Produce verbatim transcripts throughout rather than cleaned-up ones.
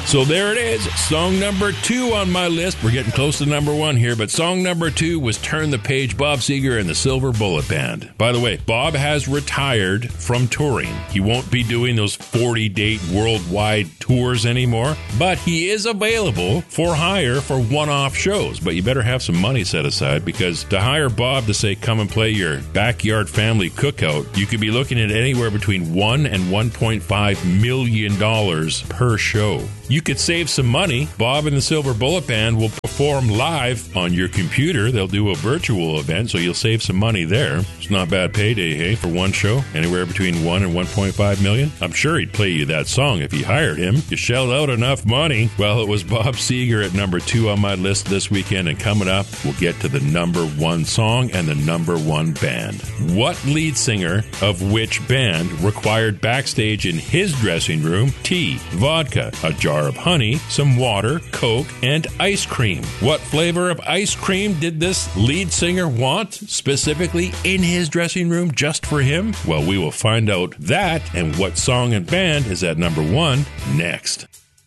So there it is, song number two on my list. We're getting close to number one here, but song number two was Turn the Page, Bob Seger and the Silver Bullet Band. By the way, Bob has retired from touring. He won't be doing those forty-date worldwide tours anymore, but he is available for hire for one-off shows. But you better have some money set aside, because to hire Bob to say, come and play your backyard family cookout, you could be looking at anywhere between one and one point five million dollars per show. You could save some money. Bob and the Silver Bullet Band will perform live on your computer. They'll do a virtual event, so you'll save some money there. It's not bad payday, hey, for one show. Anywhere between one and one point five million. I'm sure he'd play you that song if you hired him. You shelled out enough money. Well, it was Bob Seger at number two on my list this weekend, and coming up, we'll get to the number one song and the number one band. What lead singer of which band required backstage in his dressing room tea, vodka, a jar of honey, some water, Coke, and ice cream? What flavor of ice cream did this lead singer want specifically in his dressing room just for him? Well, we will find out that and what song and band is at number one next.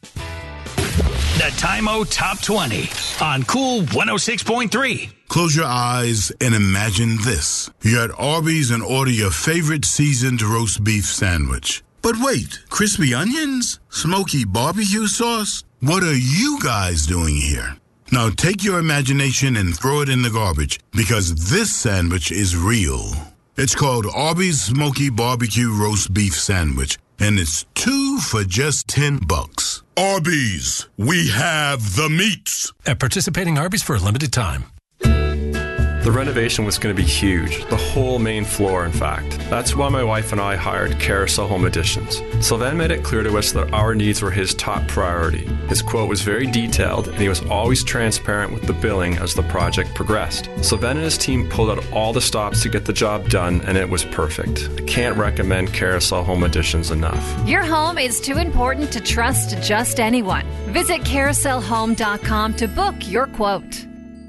The Time-O Top twenty on Cool one oh six point three. Close your eyes and imagine this. You're at Arby's and order your favorite seasoned roast beef sandwich. But wait, crispy onions? Smoky barbecue sauce? What are you guys doing here? Now take your imagination and throw it in the garbage, because this sandwich is real. It's called Arby's Smoky Barbecue Roast Beef Sandwich, and it's two for just ten bucks. Arby's, we have the meats. At participating Arby's for a limited time. The renovation was going to be huge, the whole main floor, in fact. That's why my wife and I hired Carousel Home Additions. Sylvain made it clear to us that our needs were his top priority. His quote was very detailed, and he was always transparent with the billing as the project progressed. Sylvain and his team pulled out all the stops to get the job done, and it was perfect. I can't recommend Carousel Home Additions enough. Your home is too important to trust just anyone. Visit carousel home dot com to book your quote.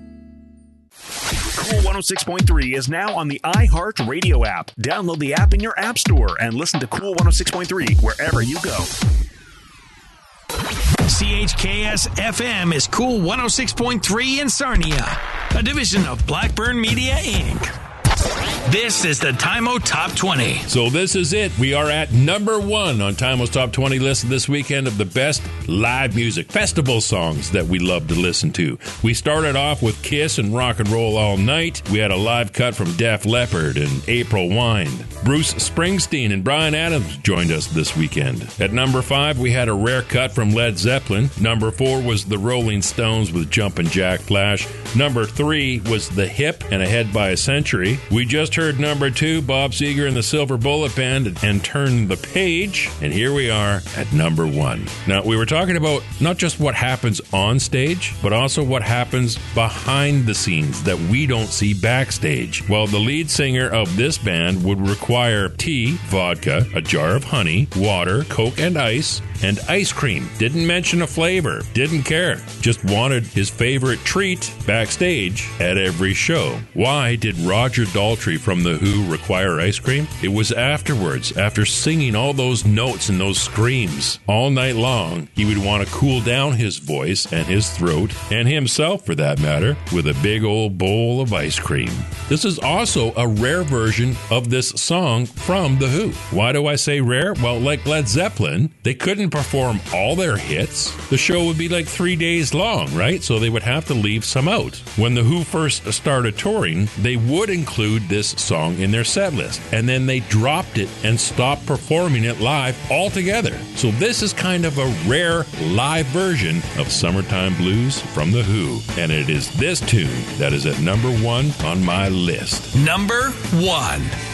Cool one oh six point three is now on the iHeart Radio app. Download the app in your app store and listen to Cool one oh six point three wherever you go. C H K S F M is Cool one oh six point three in Sarnia, a division of Blackburn Media, Incorporated. This is the Time-O Top twenty. So this is it. We are at number one on Time-O's Top twenty list this weekend of the best live music festival songs that we love to listen to. We started off with Kiss and Rock and Roll All Night. We had a live cut from Def Leppard and April Wine. Bruce Springsteen and Bryan Adams joined us this weekend. At number five, we had a rare cut from Led Zeppelin. Number four was the Rolling Stones with Jumpin' Jack Flash. Number three was The Hip and Ahead by a Century. We just heard number two, Bob Seger and the Silver Bullet Band, and Turn the Page. And here we are at number one. Now, we were talking about not just what happens on stage, but also what happens behind the scenes that we don't see backstage. Well, the lead singer of this band would require tea, vodka, a jar of honey, water, Coke and ice, and ice cream. Didn't mention a flavor. Didn't care. Just wanted his favorite treat backstage at every show. Why did Roger Daltrey from The Who require ice cream? It was afterwards, after singing all those notes and those screams all night long, he would want to cool down his voice and his throat, and himself for that matter, with a big old bowl of ice cream. This is also a rare version of this song from The Who. Why do I say rare? Well, like Led Zeppelin, they couldn't perform all their hits. The show would be like three days long, right? So they would have to leave some out. When The Who first started touring, they would include this song in their set list, and then they dropped it and stopped performing it live altogether. So this is kind of a rare live version of Summertime Blues from The Who, and it is this tune that is at number one on my list. Number one.